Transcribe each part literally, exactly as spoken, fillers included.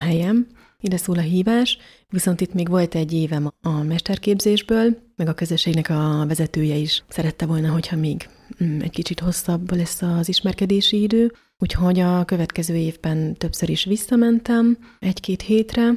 helyem, ide szól a hívás, viszont itt még volt egy évem a mesterképzésből, meg a közösségnek a vezetője is szerette volna, hogyha még egy kicsit hosszabb lesz az ismerkedési idő, úgyhogy a következő évben többször is visszamentem egy-két hétre,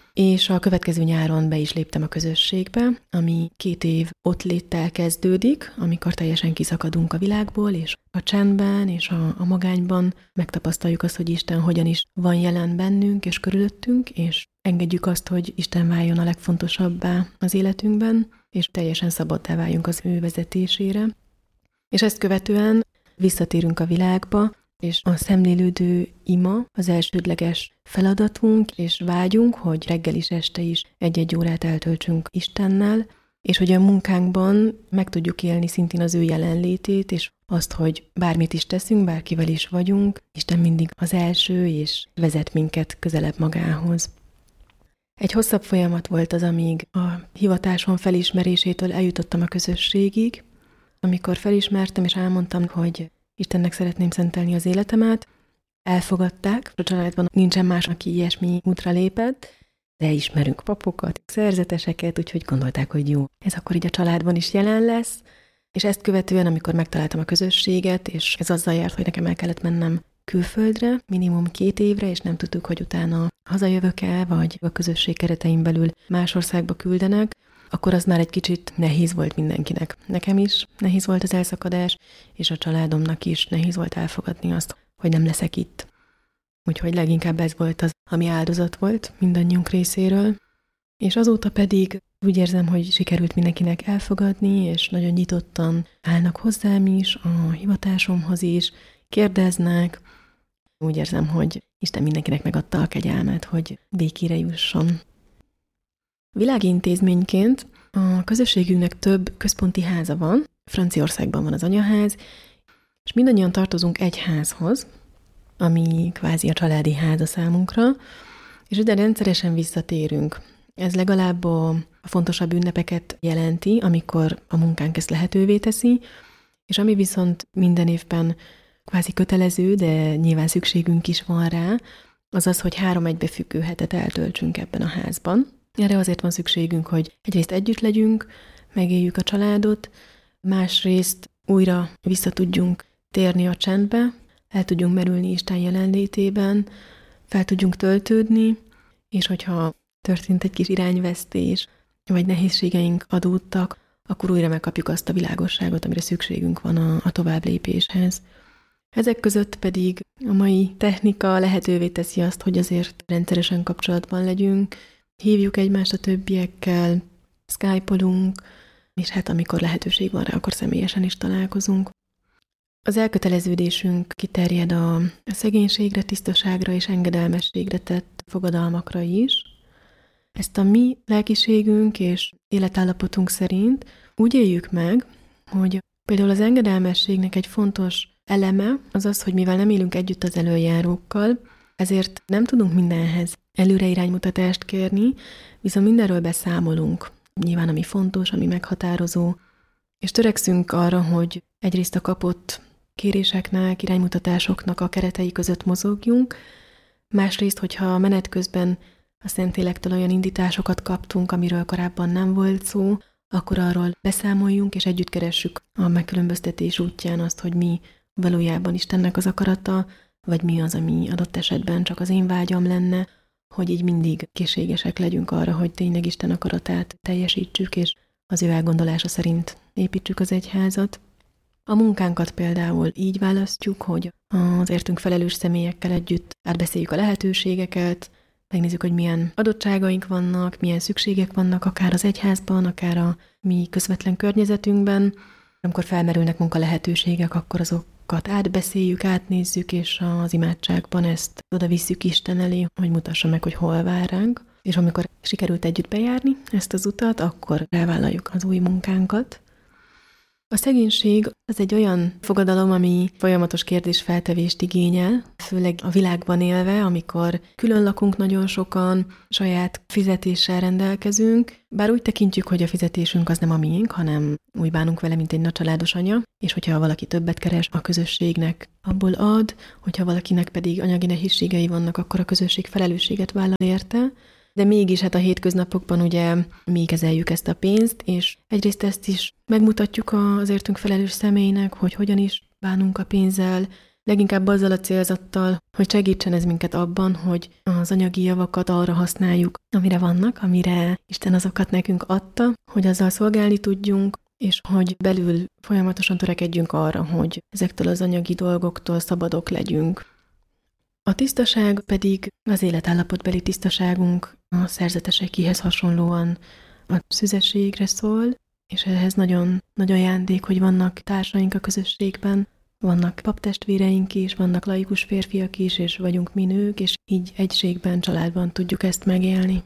és a következő nyáron be is léptem a közösségbe, ami két év ott léttel kezdődik, amikor teljesen kiszakadunk a világból, és a csendben és a, a magányban megtapasztaljuk azt, hogy Isten hogyan is van jelen bennünk és körülöttünk, és engedjük azt, hogy Isten váljon a legfontosabbá az életünkben, és teljesen szabaddá váljunk az ő vezetésére. És ezt követően visszatérünk a világba, és a szemlélődő ima az elsődleges feladatunk, és vágyunk, hogy reggel is, este is egy-egy órát eltöltsünk Istennel, és hogy a munkánkban meg tudjuk élni szintén az ő jelenlétét, és azt, hogy bármit is teszünk, bárkivel is vagyunk, Isten mindig az első, és vezet minket közelebb magához. Egy hosszabb folyamat volt az, amíg a hivatásom felismerésétől eljutottam a közösségig, amikor felismertem, és elmondtam, hogy Istennek szeretném szentelni az életemet. Elfogadták, a családban nincsen más, aki ilyesmi útra lépett, de ismerünk papokat, szerzeteseket, úgyhogy gondolták, hogy jó, ez akkor így a családban is jelen lesz. És ezt követően, amikor megtaláltam a közösséget, és ez azzal járt, hogy nekem el kellett mennem külföldre, minimum két évre, és nem tudtuk, hogy utána hazajövök-e, vagy a közösség keretein belül más országba küldenek, akkor az már egy kicsit nehéz volt mindenkinek. Nekem is nehéz volt az elszakadás, és a családomnak is nehéz volt elfogadni azt, hogy nem leszek itt. Úgyhogy leginkább ez volt az, ami áldozat volt mindannyiunk részéről. És azóta pedig úgy érzem, hogy sikerült mindenkinek elfogadni, és nagyon nyitottan állnak hozzám is, a hivatásomhoz is, kérdeznek. Úgy érzem, hogy Isten mindenkinek megadta a kegyelmet, hogy békére jusson. Világi intézményként a közösségünknek több központi háza van, Franciaországban van az anyaház, és mindannyian tartozunk egy házhoz, ami kvázi a családi ház a számunkra, és ide rendszeresen visszatérünk. Ez legalább a fontosabb ünnepeket jelenti, amikor a munkánk ezt lehetővé teszi, és ami viszont minden évben kvázi kötelező, de nyilván szükségünk is van rá, az az, hogy három egybefüggő hetet eltöltsünk ebben a házban. Erre azért van szükségünk, hogy egyrészt együtt legyünk, megéljük a családot, másrészt újra vissza tudjunk térni a csendbe, el tudjunk merülni Isten jelenlétében, fel tudjunk töltődni, és hogyha történt egy kis irányvesztés, vagy nehézségeink adódtak, akkor újra megkapjuk azt a világosságot, amire szükségünk van a, a továbblépéshez. Ezek között pedig a mai technika lehetővé teszi azt, hogy azért rendszeresen kapcsolatban legyünk, hívjuk egymást a többiekkel, skype-olunk, és hát amikor lehetőség van rá, akkor személyesen is találkozunk. Az elköteleződésünk kiterjed a, a szegénységre, tisztaságra és engedelmességre tett fogadalmakra is. Ezt a mi lelkiségünk és életállapotunk szerint úgy éljük meg, hogy például az engedelmességnek egy fontos eleme az az, hogy mivel nem élünk együtt az elöljárókkal, ezért nem tudunk mindenhez előre iránymutatást kérni, viszont mindenről beszámolunk. Nyilván ami fontos, ami meghatározó, és törekszünk arra, hogy egyrészt a kapott kéréseknek, iránymutatásoknak a keretei között mozogjunk, másrészt, hogyha menet közben a Szentlélektől olyan indításokat kaptunk, amiről korábban nem volt szó, akkor arról beszámoljunk, és együtt keressük a megkülönböztetés útján azt, hogy mi valójában Istennek az akarata, vagy mi az, ami adott esetben csak az én vágyam lenne, hogy így mindig készségesek legyünk arra, hogy tényleg Isten akaratát teljesítsük, és az ő elgondolása szerint építsük az egyházat. A munkánkat például így választjuk, hogy az értünk felelős személyekkel együtt átbeszéljük a lehetőségeket, megnézzük, hogy milyen adottságaink vannak, milyen szükségek vannak akár az egyházban, akár a mi közvetlen környezetünkben. Amikor felmerülnek munka lehetőségek, akkor azokat átbeszéljük, átnézzük, és az imádságban ezt oda visszük Isten elé, hogy mutassa meg, hogy hol vár ránk. És amikor sikerült együtt bejárni ezt az utat, akkor elvállaljuk az új munkánkat. A szegénység az egy olyan fogadalom, ami folyamatos kérdésfeltevést igényel, főleg a világban élve, amikor külön lakunk nagyon sokan, saját fizetéssel rendelkezünk, bár úgy tekintjük, hogy a fizetésünk az nem a miénk, hanem úgy bánunk vele, mint egy nagycsaládos anya, és hogyha valaki többet keres, a közösségnek abból ad, hogyha valakinek pedig anyagi nehézségei vannak, akkor a közösség felelősséget vállal érte. De mégis hát a hétköznapokban ugye mi kezeljük ezt a pénzt, és egyrészt ezt is megmutatjuk az értünk felelős személynek, hogy hogyan is bánunk a pénzzel, leginkább azzal a célzattal, hogy segítsen ez minket abban, hogy az anyagi javakat arra használjuk, amire vannak, amire Isten azokat nekünk adta, hogy azzal szolgálni tudjunk, és hogy belül folyamatosan törekedjünk arra, hogy ezektől az anyagi dolgoktól szabadok legyünk. A tisztaság pedig az életállapotbeli tisztaságunk a szerzetesekéhez hasonlóan a szüzességre szól, és ehhez nagyon nagy ajándék, hogy vannak társaink a közösségben, vannak paptestvéreink is, vannak laikus férfiak is, és vagyunk mi nők, és így egységben, családban tudjuk ezt megélni.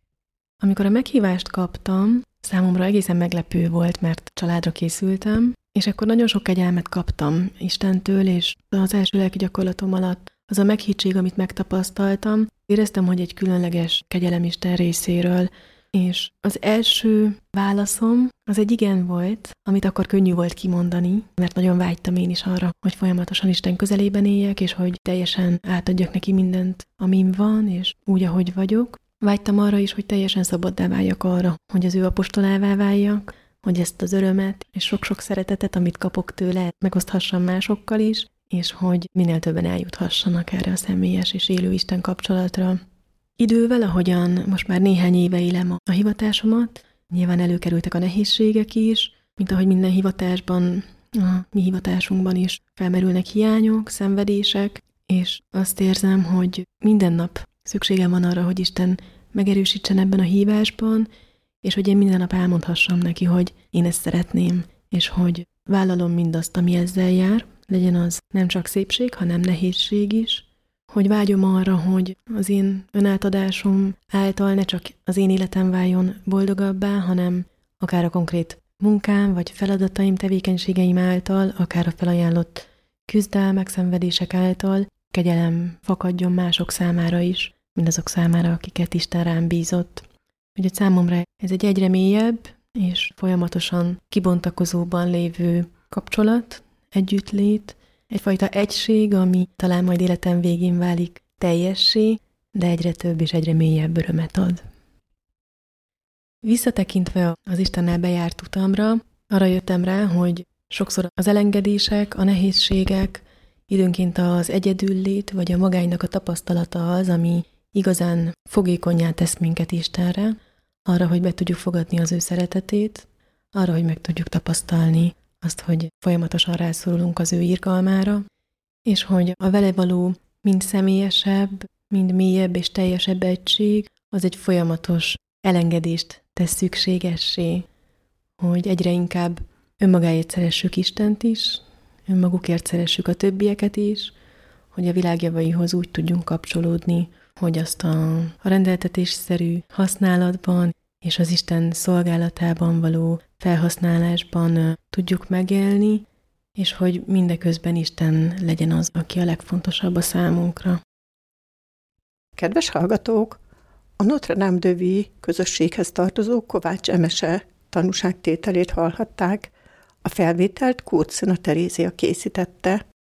Amikor a meghívást kaptam, számomra egészen meglepő volt, mert családra készültem, és akkor nagyon sok kegyelmet kaptam Istentől, és az első lelki gyakorlatom alatt az a meghittség, amit megtapasztaltam, éreztem, hogy egy különleges kegyelem Isten részéről, és az első válaszom az egy igen volt, amit akkor könnyű volt kimondani, mert nagyon vágytam én is arra, hogy folyamatosan Isten közelében éljek, és hogy teljesen átadjak neki mindent, amim van, és úgy, ahogy vagyok. Vágytam arra is, hogy teljesen szabaddá váljak arra, hogy az ő apostolává váljak, hogy ezt az örömet és sok-sok szeretetet, amit kapok tőle, megoszthassam másokkal is, és hogy minél többen eljuthassanak erre a személyes és élő Isten kapcsolatra. Idővel, ahogyan most már néhány éve élem a hivatásomat, nyilván előkerültek a nehézségek is, mint ahogy minden hivatásban, a mi hivatásunkban is felmerülnek hiányok, szenvedések, és azt érzem, hogy minden nap szükségem van arra, hogy Isten megerősítsen ebben a hívásban, és hogy én minden nap elmondhassam neki, hogy én ezt szeretném, és hogy vállalom mindazt, ami ezzel jár, legyen az nem csak szépség, hanem nehézség is, hogy vágyom arra, hogy az én önátadásom által ne csak az én életem váljon boldogabbá, hanem akár a konkrét munkám, vagy feladataim, tevékenységeim által, akár a felajánlott küzdelmek, szenvedések által kegyelem fakadjon mások számára is, mindazok számára, akiket Isten rám bízott. Ugye számomra ez egy egyre mélyebb és folyamatosan kibontakozóban lévő kapcsolat, együttlét, egyfajta egység, ami talán majd életem végén válik teljessé, de egyre több és egyre mélyebb örömet ad. Visszatekintve az Istennel bejárt utamra, arra jöttem rá, hogy sokszor az elengedések, a nehézségek, időnként az egyedüllét, vagy a magánynak a tapasztalata az, ami igazán fogékonnyá tesz minket Istenre, arra, hogy be tudjuk fogadni az ő szeretetét, arra, hogy meg tudjuk tapasztalni azt, hogy folyamatosan rászorulunk az ő irgalmára, és hogy a vele való mind személyesebb, mind mélyebb és teljesebb egység, az egy folyamatos elengedést tesz szükségessé, hogy egyre inkább önmagáért szeressük Istent is, önmagukért szeressük a többieket is, hogy a világ javaihoz úgy tudjunk kapcsolódni, hogy azt a, a rendeltetésszerű használatban és az Isten szolgálatában való felhasználásban tudjuk megélni, és hogy mindeközben Isten legyen az, aki a legfontosabb a számunkra. Kedves hallgatók! A Notre Dame de Vie közösséghez tartozó Kovács Emese tanúságtételét hallhatták. A felvételt Kurcina Terézia készítette.